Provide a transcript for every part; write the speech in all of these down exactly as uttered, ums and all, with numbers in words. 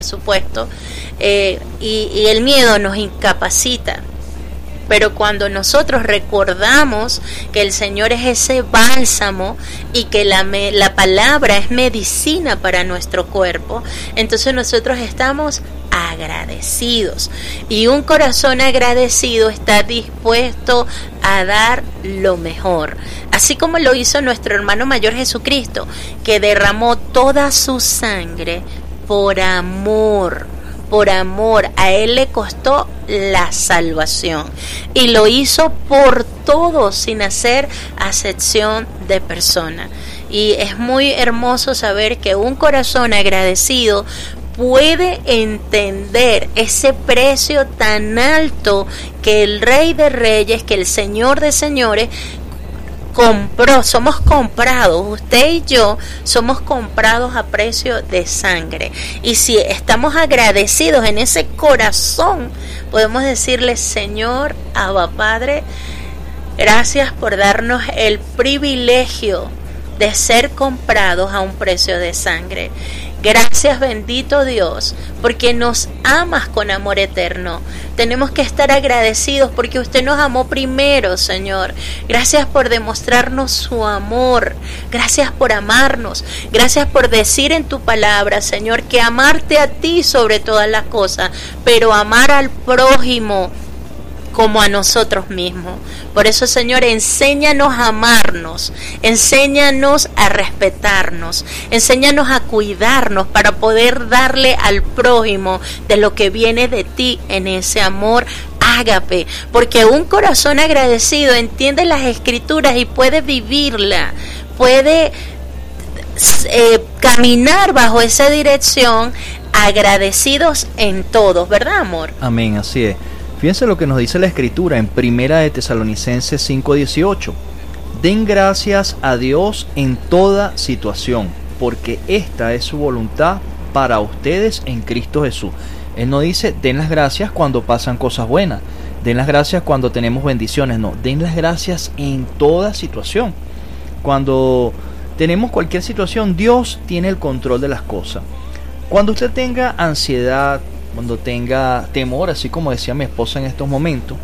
supuesto, eh, y, y el miedo nos incapacita. Pero cuando nosotros recordamos que el Señor es ese bálsamo y que la, me, la palabra es medicina para nuestro cuerpo, entonces nosotros estamos agradecidos. Y un corazón agradecido está dispuesto a dar lo mejor. Así como lo hizo nuestro hermano mayor Jesucristo, que derramó toda su sangre por amor. Por amor, a Él le costó la salvación y lo hizo por todos sin hacer acepción de persona. Y es muy hermoso saber que un corazón agradecido puede entender ese precio tan alto que el Rey de Reyes, que el Señor de Señores compró. Somos comprados, usted y yo somos comprados a precio de sangre, y si estamos agradecidos en ese corazón, podemos decirle: Señor, Abba Padre, gracias por darnos el privilegio de ser comprados a un precio de sangre. Gracias, bendito Dios, porque nos amas con amor eterno. Tenemos que estar agradecidos porque usted nos amó primero, Señor. Gracias por demostrarnos su amor. Gracias por amarnos. Gracias por decir en tu palabra, Señor, que amarte a ti sobre todas las cosas, pero amar al prójimo como a nosotros mismos. Por eso, Señor, enséñanos a amarnos, enséñanos a respetarnos, enséñanos a cuidarnos para poder darle al prójimo de lo que viene de ti en ese amor ágape, porque un corazón agradecido entiende las Escrituras y puede vivirla, puede eh, caminar bajo esa dirección, agradecidos en todos, ¿verdad, amor? Amén, así es. Fíjense lo que nos dice la Escritura en Primera de Tesalonicenses cinco dieciocho. Den gracias a Dios en toda situación, porque esta es su voluntad para ustedes en Cristo Jesús. Él no dice den las gracias cuando pasan cosas buenas, den las gracias cuando tenemos bendiciones, no, den las gracias en toda situación. Cuando tenemos cualquier situación, Dios tiene el control de las cosas. Cuando usted tenga ansiedad, cuando tenga temor, así como decía mi esposa en estos momentos,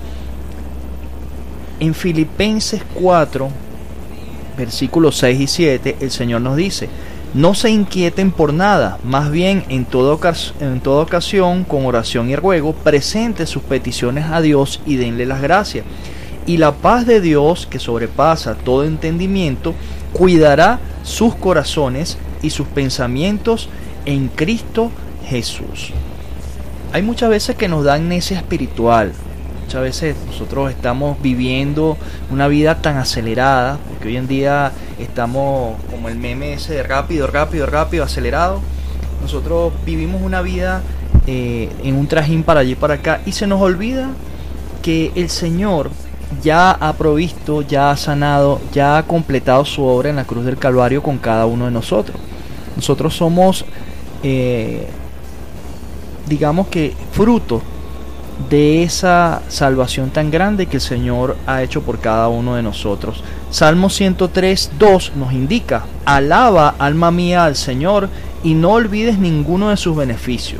en Filipenses cuatro, versículos seis y siete, el Señor nos dice: no se inquieten por nada, más bien en toda, ocas- en toda ocasión, con oración y ruego, presenten sus peticiones a Dios y denle las gracias. Y la paz de Dios, que sobrepasa todo entendimiento, cuidará sus corazones y sus pensamientos en Cristo Jesús. Hay muchas veces que nos da amnesia espiritual. Muchas veces nosotros estamos viviendo una vida tan acelerada, porque hoy en día estamos como el meme ese de rápido, rápido, rápido, acelerado. Nosotros vivimos una vida eh, en un trajín para allí y para acá, y se nos olvida que el Señor ya ha provisto, ya ha sanado, ya ha completado su obra en la cruz del Calvario con cada uno de nosotros. Nosotros somos... Eh, digamos que fruto de esa salvación tan grande que el Señor ha hecho por cada uno de nosotros. Salmo ciento tres, dos nos indica: alaba, alma mía, al Señor, y no olvides ninguno de sus beneficios.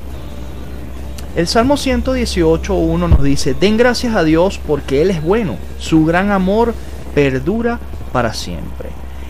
El Salmo ciento dieciocho, uno nos dice: den gracias a Dios porque Él es bueno, su gran amor perdura para siempre.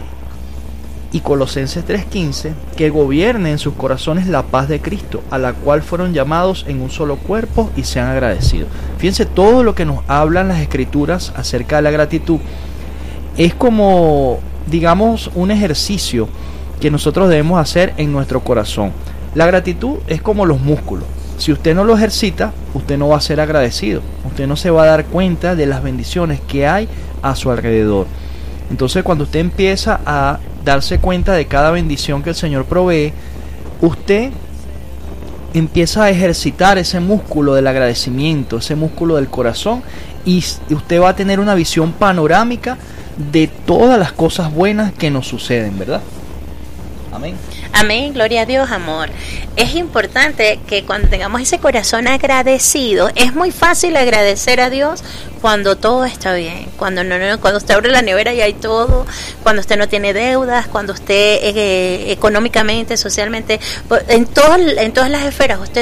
Y Colosenses tres quince, que gobierne en sus corazones la paz de Cristo, a la cual fueron llamados en un solo cuerpo, y sean agradecidos. Fíjense, todo lo que nos hablan las Escrituras acerca de la gratitud es como, digamos, un ejercicio que nosotros debemos hacer en nuestro corazón. La gratitud es como los músculos. Si usted no lo ejercita, usted no va a ser agradecido. Usted no se va a dar cuenta de las bendiciones que hay a su alrededor. Entonces, cuando usted empieza a darse cuenta de cada bendición que el Señor provee, usted empieza a ejercitar ese músculo del agradecimiento, ese músculo del corazón, y usted va a tener una visión panorámica de todas las cosas buenas que nos suceden, ¿verdad? Amén. Amén, gloria a Dios, amor. Es importante que cuando tengamos ese corazón agradecido, es muy fácil agradecer a Dios cuando todo está bien, cuando no, no cuando usted abre la nevera y hay todo, cuando usted no tiene deudas, cuando usted eh, económicamente, socialmente, en todas en todas las esferas usted